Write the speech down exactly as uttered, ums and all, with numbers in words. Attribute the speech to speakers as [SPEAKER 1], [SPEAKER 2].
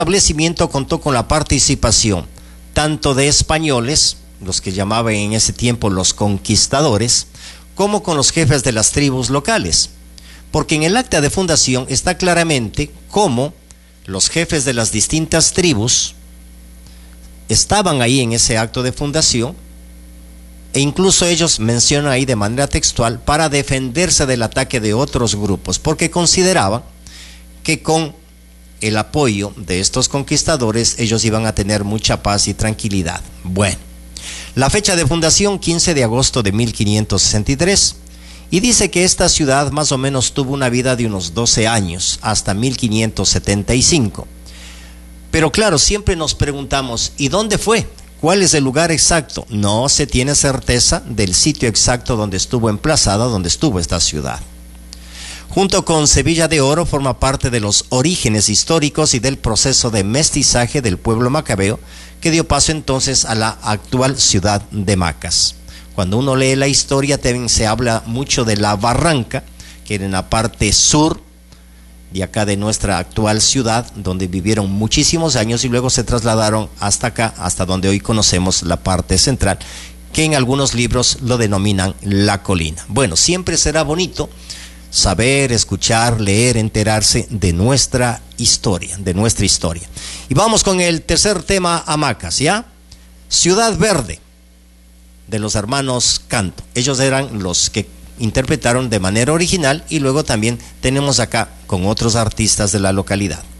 [SPEAKER 1] establecimiento contó con la participación tanto de españoles, los que llamaban en ese tiempo los conquistadores, como con los jefes de las tribus locales, porque en el acta de fundación está claramente cómo los jefes de las distintas tribus estaban ahí en ese acto de fundación, e incluso ellos mencionan ahí de manera textual para defenderse del ataque de otros grupos, porque consideraban que con el apoyo de estos conquistadores ellos iban a tener mucha paz y tranquilidad. Bueno, la fecha de fundación quince de agosto de mil quinientos sesenta y tres, y dice que esta ciudad más o menos tuvo una vida de unos doce años hasta mil quinientos setenta y cinco. Pero claro, siempre nos preguntamos, ¿y dónde fue? ¿Cuál es el lugar exacto? No se tiene certeza del sitio exacto donde estuvo emplazada, donde estuvo esta ciudad. Junto con Sevilla de Oro forma parte de los orígenes históricos y del proceso de mestizaje del pueblo macabeo, que dio paso entonces a la actual ciudad de Macas. Cuando uno lee la historia también se habla mucho de la Barranca, que era en la parte sur de acá de nuestra actual ciudad, donde vivieron muchísimos años y luego se trasladaron hasta acá, hasta donde hoy conocemos la parte central, que en algunos libros lo denominan La Colina. Bueno, siempre será bonito saber, escuchar, leer, enterarse de nuestra historia, de nuestra historia. Y vamos con el tercer tema, Hamacas, ¿ya? Ciudad Verde, de los hermanos Canto. Ellos eran los que interpretaron de manera original y luego también tenemos acá con otros artistas de la localidad.